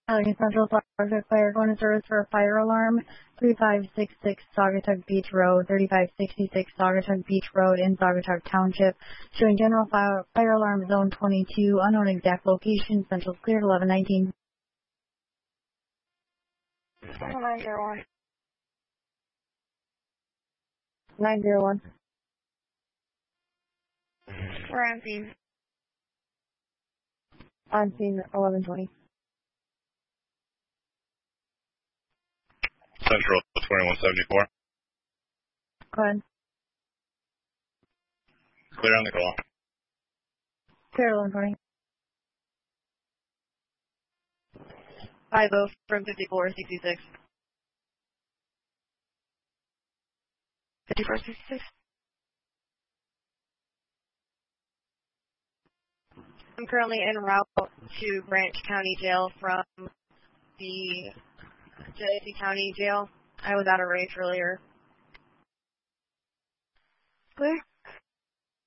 Allegheny Central Saugatuck Fire going to service for a fire alarm, 3566 Saugatuck Beach Road, 3566 Saugatuck Beach Road in Saugatuck Township, showing general fire alarm zone 22, unknown exact location, Central cleared 1119. 901. 901. We're on scene. On scene 1120. Central 2174. Go ahead. Clear on the call. Clear 1120. 5-0 from 5466. 5466. I'm currently en route to Branch County Jail from the Genesee County Jail. I was out of range earlier. Clear?